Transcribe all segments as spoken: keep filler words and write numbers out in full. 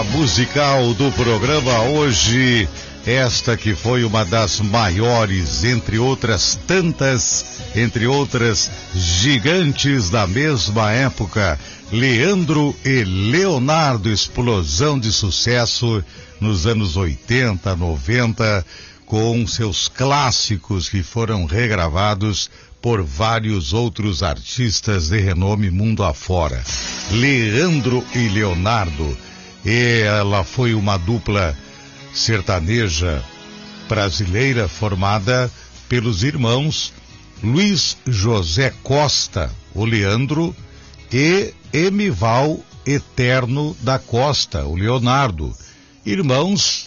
escolha musical do programa hoje, esta que foi uma das maiores, entre outras tantas, entre outras gigantes da mesma época, Leandro e Leonardo, explosão de sucesso nos anos oitenta, noventa, com seus clássicos que foram regravados por vários outros artistas de renome mundo afora. Leandro e Leonardo, e ela foi uma dupla sertaneja brasileira formada pelos irmãos Luiz José Costa, o Leandro, e Emival Eterno da Costa, o Leonardo. Irmãos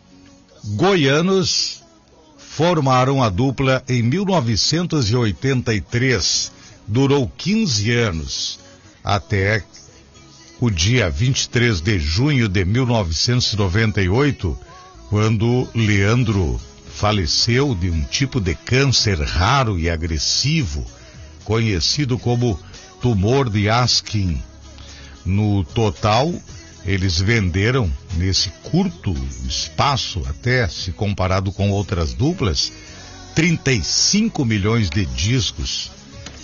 goianos, formaram a dupla em mil novecentos e oitenta e três, durou quinze anos, até o dia vinte e três de junho de mil novecentos e noventa e oito, quando Leandro faleceu de um tipo de câncer raro e agressivo, conhecido como tumor de Hodgkin. No total, eles venderam, nesse curto espaço, até se comparado com outras duplas, trinta e cinco milhões de discos.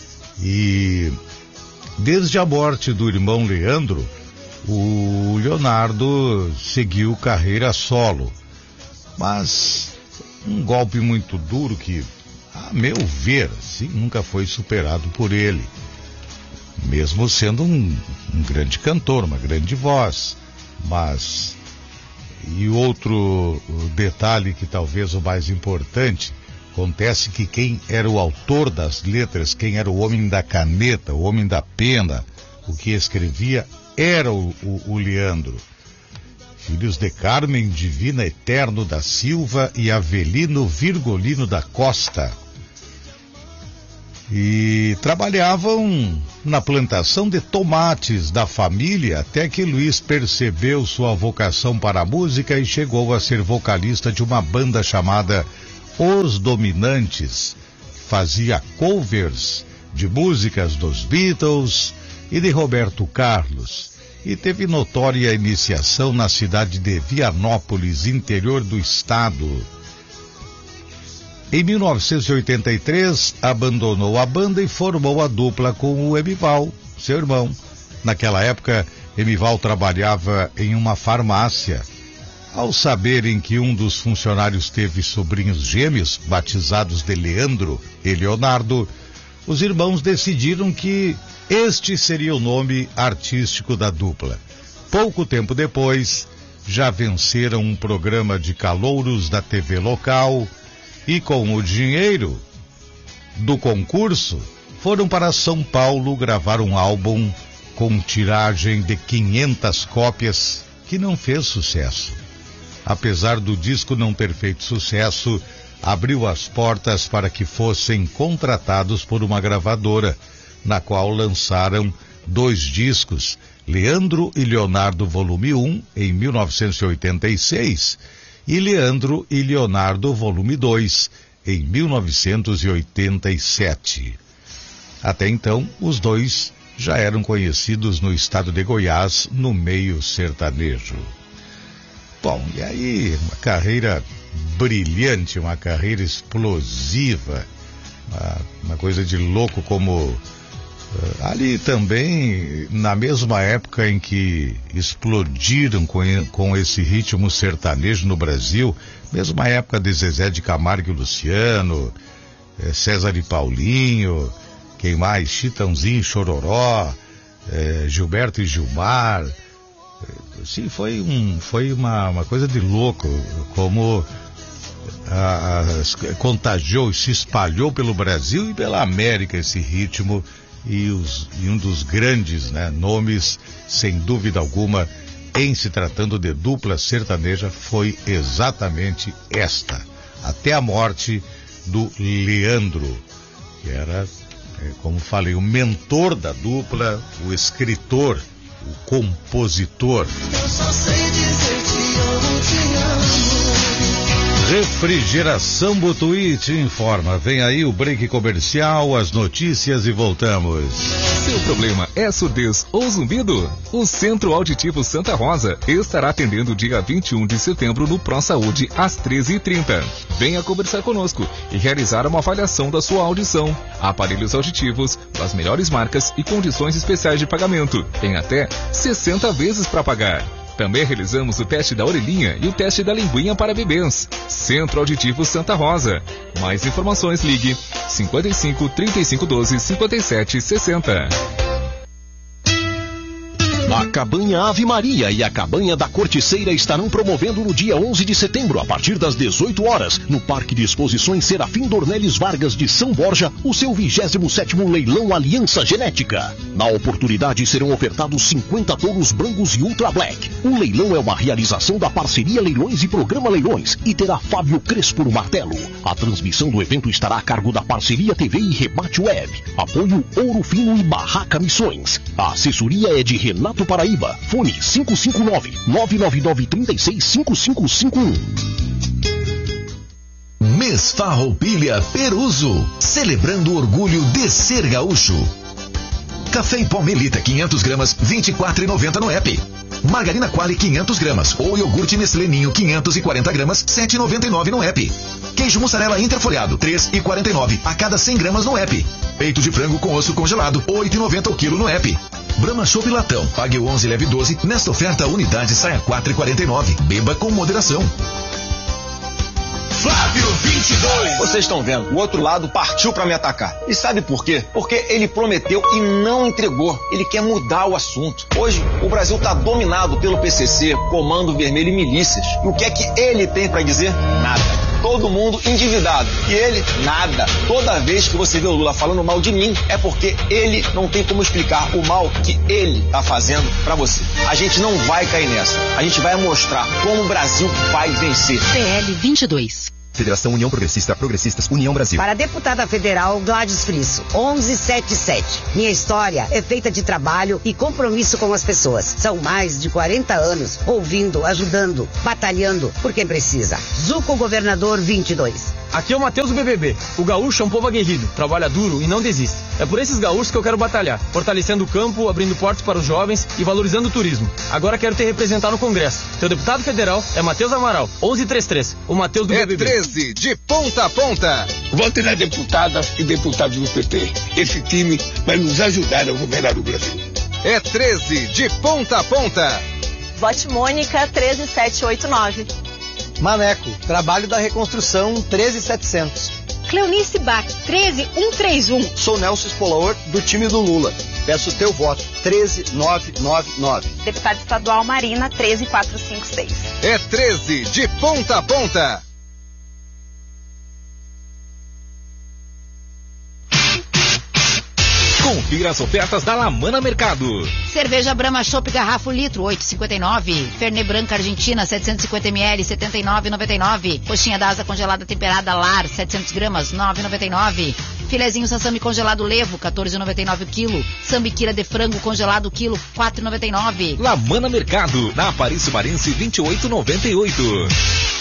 E desde a morte do irmão Leandro, o Leonardo seguiu carreira solo. Mas um golpe muito duro que, a meu ver, assim, nunca foi superado por ele. Mesmo sendo um, um grande cantor, uma grande voz. Mas, e outro detalhe que talvez o mais importante, acontece que quem era o autor das letras, quem era o homem da caneta, o homem da pena, o que escrevia, era o, o, o Leandro. Filhos de Carmen Divina Eterno da Silva e Avelino Virgolino da Costa. E trabalhavam na plantação de tomates da família, até que Luiz percebeu sua vocação para a música e chegou a ser vocalista de uma banda chamada Os Dominantes, que fazia covers de músicas dos Beatles e de Roberto Carlos, e teve notória iniciação na cidade de Vianópolis, interior do estado. Em mil novecentos e oitenta e três, abandonou a banda e formou a dupla com o Emival, seu irmão. Naquela época, Emival trabalhava em uma farmácia. Ao saberem que um dos funcionários teve sobrinhos gêmeos, batizados de Leandro e Leonardo, os irmãos decidiram que este seria o nome artístico da dupla. Pouco tempo depois, já venceram um programa de calouros da T V local, e com o dinheiro do concurso, foram para São Paulo gravar um álbum com tiragem de quinhentas cópias, que não fez sucesso. Apesar do disco não ter feito sucesso, abriu as portas para que fossem contratados por uma gravadora, na qual lançaram dois discos, Leandro e Leonardo Volume um, em mil novecentos e oitenta e seis, e Leandro e Leonardo Volume dois, em mil novecentos e oitenta e sete. Até então, os dois já eram conhecidos no estado de Goiás, no meio sertanejo. Bom, e aí, uma carreira brilhante, uma carreira explosiva, uma, uma coisa de louco como... Uh, ali também, na mesma época em que explodiram com, com esse ritmo sertanejo no Brasil, mesma época de Zezé de Camargo e Luciano, eh, César e Paulinho, quem mais? Chitãozinho e Chororó, eh, Gilberto e Gilmar. Sim, foi, um, foi uma, uma coisa de louco, como a, a, contagiou, se espalhou pelo Brasil e pela América esse ritmo. E, os, e um dos grandes, né, nomes, sem dúvida alguma, em se tratando de dupla sertaneja, foi exatamente esta. Até a morte do Leandro, que era, é, como falei, o mentor da dupla, o escritor, o compositor. Eu só sei dizer que eu não te amo. Refrigeração Butuí te informa. Vem aí o break comercial, as notícias e voltamos. Seu problema é surdez ou zumbido? O Centro Auditivo Santa Rosa estará atendendo dia vinte e um de setembro no Pro Saúde às treze e trinta. Venha conversar conosco e realizar uma avaliação da sua audição. Aparelhos auditivos das melhores marcas e condições especiais de pagamento. Tem até sessenta vezes para pagar. Também realizamos o teste da orelhinha e o teste da linguinha para bebês. Centro Auditivo Santa Rosa. Mais informações, ligue cinquenta e cinco, trinta e cinco, doze, cinquenta e sete, sessenta. A Cabanha Ave Maria e a Cabanha da Corticeira estarão promovendo no dia onze de setembro, a partir das dezoito horas, no Parque de Exposições Serafim Dornelles Vargas de São Borja, o seu vigésimo sétimo leilão Aliança Genética. Na oportunidade serão ofertados cinquenta touros brancos e Ultra Black. O leilão é uma realização da Parceria Leilões e Programa Leilões e terá Fábio Crespo no martelo. A transmissão do evento estará a cargo da Parceria T V e Rebate Web. Apoio Ouro Fino e Barraca Missões. A assessoria é de Renato Paraíba. Fone cinco cinco nove, nove nove nove, três seis, cinco cinco cinco um. Mês Farroupilha Peruso, celebrando o orgulho de ser gaúcho. Café em pó Melita quinhentas gramas, vinte e quatro reais e noventa centavos no app. Margarina Qualy quinhentas gramas ou iogurte Nestlé Ninho quinhentas e quarenta gramas, sete reais e noventa e nove centavos no app. Queijo mussarela interfolhado, três reais e quarenta e nove centavos a cada cem gramas no app. Peito de frango com osso congelado, oito reais e noventa centavos o quilo no app. Brahma Chopp Latão, pague o onze, leve doze. Nesta oferta, a unidade sai a quatro reais e quarenta e nove centavos. Beba com moderação. Flávio vinte e dois. Vocês estão vendo, o outro lado partiu para me atacar. E sabe por quê? Porque ele prometeu e não entregou. Ele quer mudar o assunto. Hoje, o Brasil está dominado pelo P C C, Comando Vermelho e milícias. E o que é que ele tem para dizer? Nada. Todo mundo endividado. E ele, nada. Toda vez que você vê o Lula falando mal de mim, é porque ele não tem como explicar o mal que ele tá fazendo pra você. A gente não vai cair nessa. A gente vai mostrar como o Brasil vai vencer. P L vinte e dois. Federação União Progressista, Progressistas, União Brasil. Para a deputada federal Gladys Frisso, onze setenta e sete. Minha história é feita de trabalho e compromisso com as pessoas. São mais de quarenta anos ouvindo, ajudando, batalhando por quem precisa. Zuco Governador vinte e dois. Aqui é o Matheus do B B B. O gaúcho é um povo aguerrido, trabalha duro e não desiste. É por esses gaúchos que eu quero batalhar, fortalecendo o campo, abrindo portas para os jovens e valorizando o turismo. Agora quero te representar no Congresso. Teu deputado federal é Matheus Amaral, onze trinta e três. O Matheus do é B B B. treze, de ponta a ponta. Vote na deputada e deputados do P T. Esse time vai nos ajudar a governar o Brasil. É treze, de ponta a ponta. Vote Mônica, treze mil setecentos e oitenta e nove. Maneco, trabalho da reconstrução, treze mil e setecentos. Cleonice Bach, treze mil cento e trinta e um. Sou Nelson Spolaor, do time do Lula. Peço o teu voto, treze mil novecentos e noventa e nove. Deputada estadual Marina, treze mil quatrocentos e cinquenta e seis. É treze, de ponta a ponta. Confira as ofertas da Lamana Mercado. Cerveja Brahma Chopp garrafa litro, oito reais e cinquenta e nove. Fernet Branca Argentina, setecentos e cinquenta mililitros, setenta e nove reais e noventa e nove. Coxinha da asa congelada temperada Lar, setecentos gramas, nove reais e noventa e nove. Filezinho sassami congelado Levo, quatorze reais e noventa e nove o quilo. Sambiquira de frango congelado quilo, quatro reais e noventa e nove. Lamana Mercado, na Aparício Marense vinte e oito noventa e oito.